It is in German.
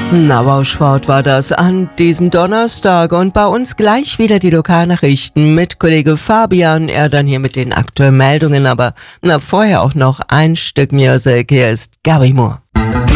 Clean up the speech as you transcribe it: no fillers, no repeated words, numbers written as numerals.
Na, Rauschfahrt war das an diesem Donnerstag und bei uns gleich wieder die Lokalnachrichten mit Kollege Fabian, er dann hier mit den aktuellen Meldungen, aber vorher auch noch ein Stück Musik, hier ist Gabby Moore.